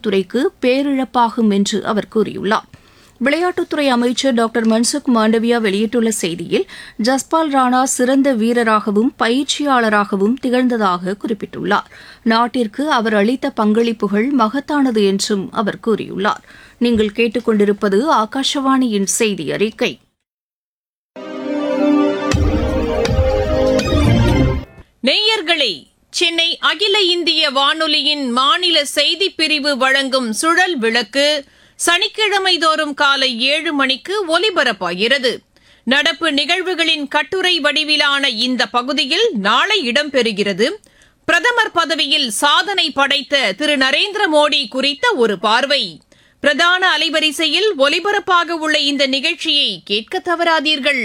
விளையாட்டுத்துறைக்கு பேரிழப்பாகும் என்று அவர் கூறியுள்ளார். விளையாட்டுத்துறை அமைச்சர் டாக்டர் மன்சுக் மாண்டவியா வெளியிட்டுள்ள செய்தியில் ஜஸ்பால் ராணா சிறந்த வீரராகவும் பயிற்சியாளராகவும் திகழ்ந்ததாக குறிப்பிட்டுள்ளார். நாட்டிற்கு அவர் அளித்த பங்களிப்புகள் மகத்தானது என்றும் அவர் கூறியுள்ளார். நீங்கள் கேட்டுக்கொண்டிருப்பது ஆகாஷவாணியின் செய்தி அறிக்கை. நேயர்களே, சென்னை அகில இந்திய வானொலியின் மாநில செய்திப் பிரிவு வழங்கும் சுழல் விளக்கு சனிக்கிழமை தோறும் காலை 7 மணிக்கு ஒலிபரப்பாகிறது. நடப்பு நிகழ்வுகளின் கட்டுரை வடிவிலான இந்த பகுதியில் நாளை இடம்பெறுகிறது. பிரதமர் பதவியில் சாதனை படைத்த திரு நரேந்திர மோடி குறித்த ஒரு பார்வை. பிரதான அலைவரிசையில் ஒலிபரப்பாக உள்ள இந்த நிகழ்ச்சியை கேட்க தவறாதீர்கள்.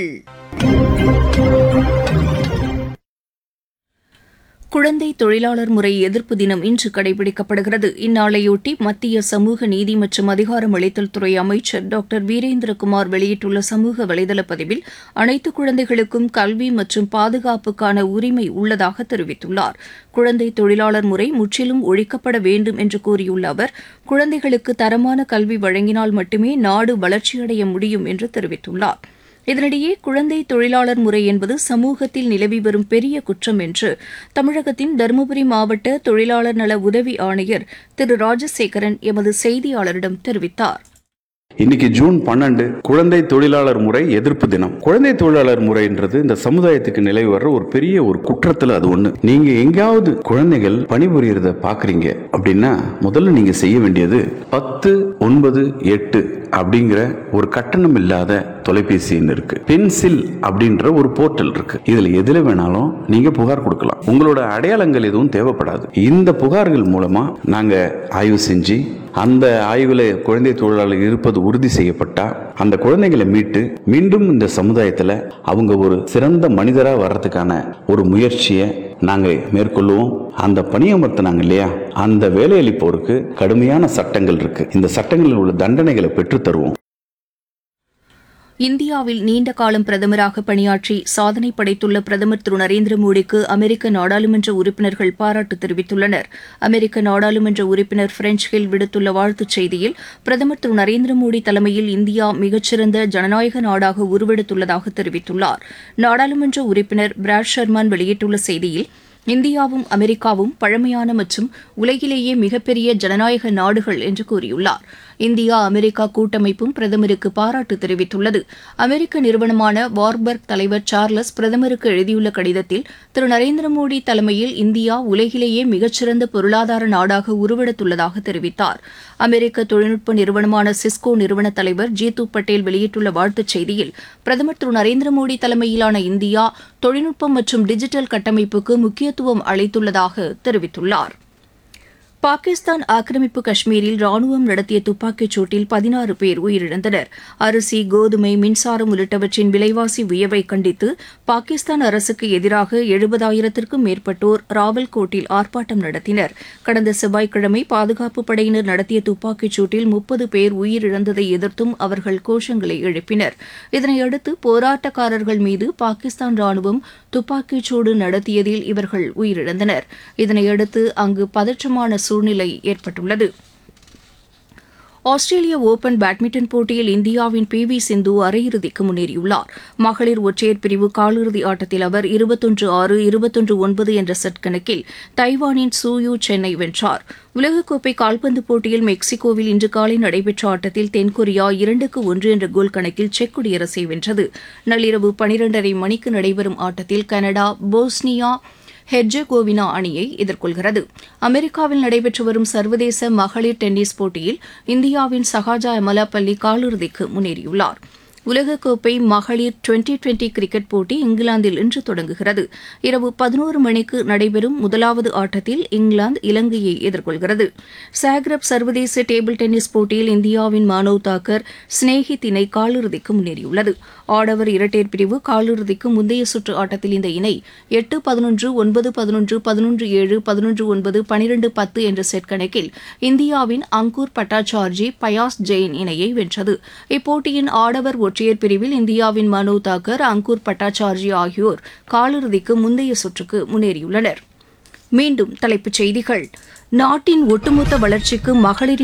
குழந்தை தொழிலாளர் முறை எதிர்ப்பு தினம் இன்று கடைபிடிக்கப்படுகிறது. இந்நாளையொட்டி மத்திய சமூக நீதி மற்றும் அதிகாரமளித்தல் துறை அமைச்சர் டாக்டர் வீரேந்திரகுமார் வெளியிட்டுள்ள சமூக வலைதள பதிவில் அனைத்து குழந்தைகளுக்கும் கல்வி மற்றும் பாதுகாப்புக்கான உரிமை உள்ளதாக தெரிவித்துள்ளார். குழந்தை தொழிலாளர் முறை முற்றிலும் ஒழிக்கப்பட வேண்டும் என்று கூறியுள்ள அவர், குழந்தைகளுக்கு தரமான கல்வி வழங்கினால் மட்டுமே நாடு வளர்ச்சியடைய முடியும் என்று தெரிவித்துள்ளார். இதனிடையே குழந்தை தொழிலாளர் முறை என்பது சமூகத்தில் நிலவி வரும் பெரிய குற்றம் என்று தமிழகத்தின் தருமபுரி மாவட்ட தொழிலாளர் நல உதவி ஆணையர் திரு ராஜசேகரன் எமது செய்தியாளரிடம் தெரிவித்தார். இன்னைக்கு ஜூன் 12 குழந்தை தொழிலாளர் முறை எதிர்ப்பு தினம். குழந்தை தொழிலாளர் முறைன்றது இந்த சமுதாயத்துக்கு நிலவி வர்ற ஒரு பெரிய ஒரு குற்றத்துல அது ஒண்ணு. நீங்க எங்கேயாவது குழந்தைகள் பணிபுரியறத பாக்குறீங்க அப்படின்னா முதல்ல நீங்க செய்ய வேண்டியது 1098 அப்படிங்கிற ஒரு கட்டணம் இல்லாத தொலைபேசி எண் இருக்கு. பென்சில் அப்படின்ற ஒரு போர்ட்டல் இருக்கு. இதுல எதுல வேணாலும் நீங்க புகார் கொடுக்கலாம். உங்களோட அடையாளங்கள் எதுவும் தேவைப்படாது. இந்த புகார்கள் மூலமா நாங்க ஆய்வு செஞ்சு அந்த ஆய்வுல குழந்தை தொழிலாளர் இருப்பது உறுதி செய்யப்பட்டா அந்த குழந்தைகளை மீட்டு மீண்டும் இந்த சமுதாயத்துல அவங்க ஒரு சிறந்த மனிதரா வர்றதுக்கான ஒரு முயற்சியை நாங்க மேற்கொள்ளுவோம். அந்த பணியமர்த்தினாங்க இல்லையா, அந்த வேலையளிப்போருக்கு கடுமையான சட்டங்கள் இருக்கு. இந்த சட்டங்களில் உள்ள தண்டனைகளை பெற்று தருவோம். இந்தியாவில் நீண்ட காலம் பிரதமராக பணியாற்றி சாதனை படைத்துள்ள பிரதமர் திரு நரேந்திர மோடிக்கு அமெரிக்க நாடாளுமன்ற உறுப்பினர்கள் பாராட்டு தெரிவித்துள்ளனர். அமெரிக்க நாடாளுமன்ற உறுப்பினர் பிரெஞ்ச் ஹில் விடுத்துள்ள வாழ்த்துச் செய்தியில் பிரதமர் திரு நரேந்திர மோடி தலைமையில் இந்தியா மிகச்சிறந்த ஜனநாயக நாடாக உருவெடுத்துள்ளதாக தெரிவித்துள்ளார். நாடாளுமன்ற உறுப்பினர் பிராட் ஷர்மான் வெளியிட்டுள்ள செய்தியில் இந்தியாவும் அமெரிக்காவும் பழமையான மற்றும் உலகிலேயே மிகப்பெரிய ஜனநாயக நாடுகள் என்று கூறியுள்ளார். இந்தியா அமெரிக்கா கூட்டமைப்பும் பிரதமருக்கு பாராட்டு தெரிவித்துள்ளது. அமெரிக்க நிறுவனமான வார்பர்க் தலைவர் சார்லஸ் பிரதமருக்கு எழுதியுள்ள கடிதத்தில் திரு நரேந்திர மோடி தலைமையில் இந்தியா உலகிலேயே மிகச்சிறந்த பொருளாதார நாடாக உருவெடுத்துள்ளதாக தெரிவித்தார். அமெரிக்க தொழில்நுட்ப நிறுவனமான சிஸ்கோ நிறுவன தலைவர் ஜீது பட்டேல் வெளியிட்டுள்ள வாழ்த்துச் செய்தியில் பிரதமர் திரு நரேந்திர மோடி தலைமையிலான இந்தியா தொழில்நுட்பம் மற்றும் டிஜிட்டல் கட்டமைப்புக்கு முக்கியத்துவம் அளித்துள்ளதாக தெரிவித்துள்ளார். பாகிஸ்தான் ஆக்கிரமிப்பு காஷ்மீரில் ராணுவம் நடத்திய துப்பாக்கிச் சூட்டில் 16 பேர் உயிரிழந்தனர். அரிசி, கோதுமை, மின்சாரம் உள்ளிட்டவற்றின் விலைவாசி உயர்வை கண்டித்து பாகிஸ்தான் அரசுக்கு எதிராக 70,000க்கும் மேற்பட்டோர் ராவல்கோட்டில் ஆர்ப்பாட்டம் நடத்தினர். கடந்த செவ்வாய்க்கிழமை பாதுகாப்பு படையினர் நடத்திய துப்பாக்கிச் சூட்டில் 30 பேர் உயிரிழந்ததை எதிர்த்தும் அவர்கள் கோஷங்களை எழுப்பினர். இதனையடுத்து போராட்டக்காரர்கள் மீது பாகிஸ்தான் ராணுவம் துப்பாக்கிச் சூடு நடத்தியதில் இவர்கள் உயிரிழந்தனர். இதனையடுத்து அங்கு பதற்றமான சூழ்நிலை ஏற்பட்டுள்ளது. ஆஸ்திரேலிய ஓபன் பேட்மிண்டன் போட்டியில் இந்தியாவின் பி.வி. சிந்து அரையிறுதிக்கு முன்னேறியுள்ளார். மகளிர் ஒற்றையர் பிரிவு காலிறுதி ஆட்டத்தில் அவர் 21-6, 21-9 என்ற செட் கணக்கில் தைவானின் சூயூ சென்னை வென்றார். உலகக்கோப்பை கால்பந்து போட்டியில் மெக்சிகோவில் இன்று காலை நடைபெற்ற ஆட்டத்தில் தென்கொரியா 2-1 என்ற கோல் கணக்கில் செக் குடியரசை வென்றது. நள்ளிரவு 12:30 மணிக்கு நடைபெறும் ஆட்டத்தில் கனடா போஸ்னியா ஹெர்ஜெகோவினா அணியை எதிர்கொள்கிறது. அமெரிக்காவில் நடைபெற்று வரும் சர்வதேச மகளிர் டென்னிஸ் போட்டியில் இந்தியாவின் சஹாஜா எமலாபள்ளி காலிறுதிக்கு முன்னேறியுள்ளார். உலகக்கோப்பை மகளிர் 2020 கிரிக்கெட் போட்டி இங்கிலாந்தில் இன்று தொடங்குகிறது. இரவு 11 மணிக்கு நடைபெறும் முதலாவது ஆட்டத்தில் இங்கிலாந்து இலங்கையை எதிர்கொள்கிறது. சாக்ரப் சர்வதேச டேபிள் டென்னிஸ் போட்டியில் இந்தியாவின் மானவ் தாக்கர் ஸ்னேஹித் இணை காலிறுதிக்கு முன்னேறியுள்ளது. ஆடவர் இரட்டையர் பிரிவு காலிறுதிக்கு முந்தைய சுற்று ஆட்டத்தில் இந்த இணை 8-11, 9-11, 11-7, 11-9, 12-10 என்ற செட் கணக்கில் இந்தியாவின் அங்கூர் பட்டாச்சார்ஜி பயாஸ் ஜெயின் இணையை வென்றது. இப்போட்டியின் ஆடவர் ஒற்றையர் பிரிவில் இந்தியாவின் மனோவ் தாக்கர், அங்கூர் பட்டாச்சார்ஜி ஆகியோர் காலிறுதிக்கு முந்தைய சுற்றுக்கு முன்னேறியுள்ளனர். மீண்டும் தலைப்புச் செய்திகள். நாட்டின் ஒட்டுமொத்த வளர்ச்சிக்கு மகளிரின்